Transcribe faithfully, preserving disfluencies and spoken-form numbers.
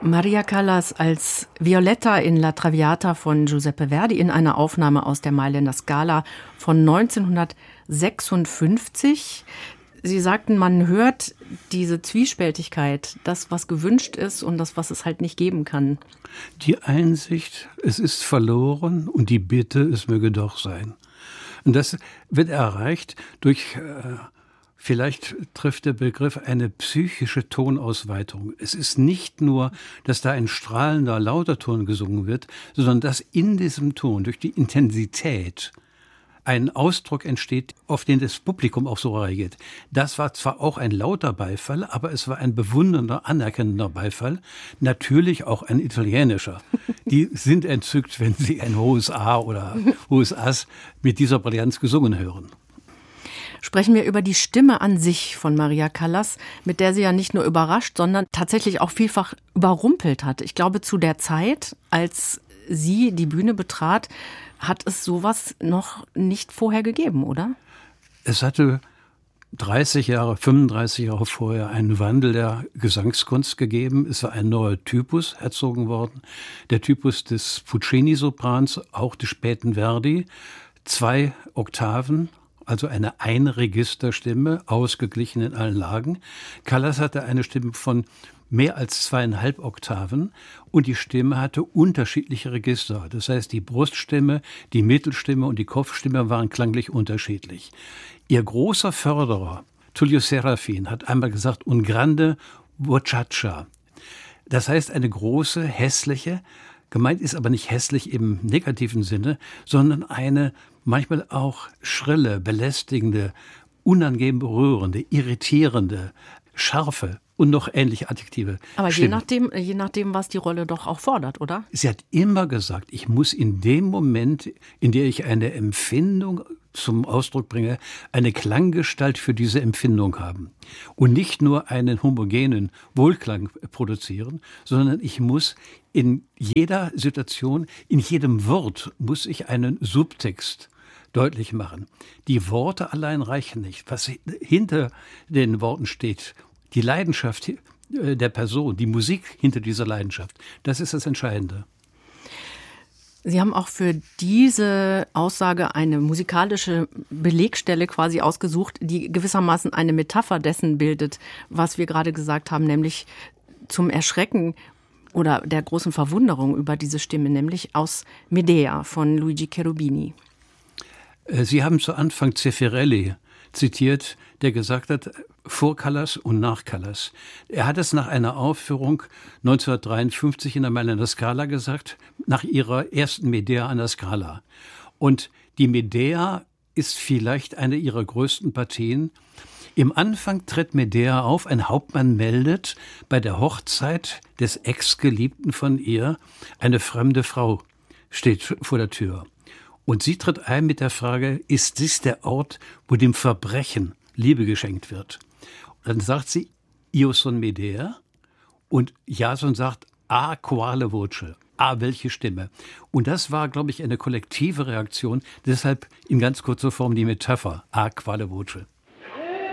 Maria Callas als Violetta in La Traviata von Giuseppe Verdi in einer Aufnahme aus der Mailänder Scala von neunzehnhundertsechsundfünfzig. Sie sagten, man hört diese Zwiespältigkeit, das, was gewünscht ist und das, was es halt nicht geben kann. Die Einsicht, es ist verloren und die Bitte, es möge doch sein. Und das wird erreicht durch... Äh, Vielleicht trifft der Begriff eine psychische Tonausweitung. Es ist nicht nur, dass da ein strahlender, lauter Ton gesungen wird, sondern dass in diesem Ton durch die Intensität ein Ausdruck entsteht, auf den das Publikum auch so reagiert. Das war zwar auch ein lauter Beifall, aber es war ein bewundernder, anerkennender Beifall. Natürlich auch ein italienischer. Die sind entzückt, wenn sie ein hohes A oder hohes Ass mit dieser Brillanz gesungen hören. Sprechen wir über die Stimme an sich von Maria Callas, mit der sie ja nicht nur überrascht, sondern tatsächlich auch vielfach überrumpelt hat. Ich glaube, zu der Zeit, als sie die Bühne betrat, hat es sowas noch nicht vorher gegeben, oder? Es hatte dreißig Jahre, fünfunddreißig Jahre vorher einen Wandel der Gesangskunst gegeben. Es war ein neuer Typus erzogen worden. Der Typus des Puccini-Soprans, auch des späten Verdi. Zwei Oktaven, also eine Einregisterstimme, ausgeglichen in allen Lagen. Callas hatte eine Stimme von mehr als zweieinhalb Oktaven und die Stimme hatte unterschiedliche Register. Das heißt, die Bruststimme, die Mittelstimme und die Kopfstimme waren klanglich unterschiedlich. Ihr großer Förderer, Tullio Serafin, hat einmal gesagt, un grande vocaccia. Das heißt, eine große, hässliche, gemeint ist aber nicht hässlich im negativen Sinne, sondern eine manchmal auch schrille, belästigende, unangenehm berührende, irritierende, scharfe und noch ähnliche Adjektive. Aber je Stimme. nachdem, je nachdem, was die Rolle doch auch fordert, oder? Sie hat immer gesagt, ich muss in dem Moment, in der ich eine Empfindung zum Ausdruck bringe, eine Klanggestalt für diese Empfindung haben. Und nicht nur einen homogenen Wohlklang produzieren, sondern ich muss in jeder Situation, in jedem Wort, muss ich einen Subtext deutlich machen. Die Worte allein reichen nicht. Was hinter den Worten steht, die Leidenschaft der Person, die Musik hinter dieser Leidenschaft, das ist das Entscheidende. Sie haben auch für diese Aussage eine musikalische Belegstelle quasi ausgesucht, die gewissermaßen eine Metapher dessen bildet, was wir gerade gesagt haben, nämlich zum Erschrecken oder der großen Verwunderung über diese Stimme, nämlich aus Medea von Luigi Cherubini. Sie haben zu Anfang Zeffirelli zitiert, der gesagt hat, vor Callas und nach Callas. Er hat es nach einer Aufführung neunzehnhundertdreiundfünfzig in der Mailänder Scala gesagt, nach ihrer ersten Medea an der Scala. Und die Medea ist vielleicht eine ihrer größten Partien. Im Anfang tritt Medea auf, ein Hauptmann meldet, bei der Hochzeit des Ex-Geliebten von ihr, eine fremde Frau steht vor der Tür. Und sie tritt ein mit der Frage, ist dies der Ort, wo dem Verbrechen Liebe geschenkt wird? Und dann sagt sie, io son Medea. Und Jason sagt, a quale voce, a welche Stimme. Und das war, glaube ich, eine kollektive Reaktion. Deshalb in ganz kurzer Form die Metapher, a quale voce.